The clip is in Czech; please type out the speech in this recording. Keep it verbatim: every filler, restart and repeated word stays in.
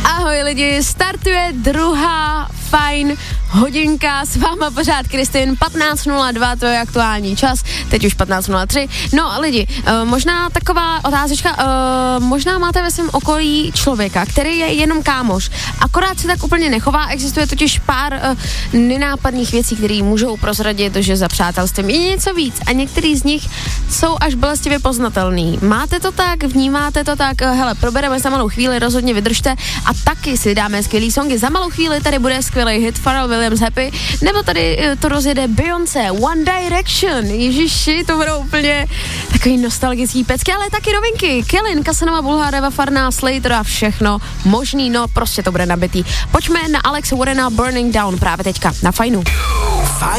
Ahoj lidi, startuje druhá fajn hodinka, s váma pořád Kristin, patnáct nula dva, to je aktuální čas, teď už patnáct nula tři. No lidi, uh, možná taková otázečka, uh, možná máte ve svém okolí člověka, který je jenom kámoš, akorát se tak úplně nechová, existuje totiž pár uh, nenápadných věcí, které můžou prozradit, že za přátelstvím je něco víc a některý z nich jsou až bolestivě poznatelný. Máte to tak, vnímáte to tak, uh, hele, probereme za malou chvíli, rozhodně vydržte a taky si dáme skvělý songy. Za malou chvíli tady bude skvělý hit Pharrell Williams Happy, nebo tady uh, to rozjede Beyoncé, One Direction, ježiši, to budou úplně takový nostalgický pecky, ale taky novinky, Kellyn, Casanova, Bulhareva, Farná, Slater a všechno možný, no prostě to bude nabitý. Pojďme na Alexe Warrena Burning Down právě teďka na Fajnu.